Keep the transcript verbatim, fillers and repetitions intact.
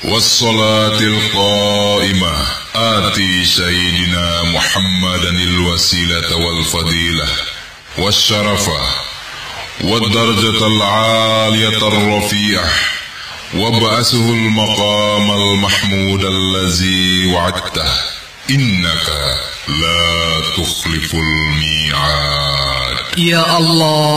والصلاة القائمة آتي سيدنا محمدا الوسيلة والفضيلة والشرفة والدرجة العالية الرفيعة، وابعثه المقام المحمود الذي وعدته، إنك لا تخلف الميعاد. يا الله.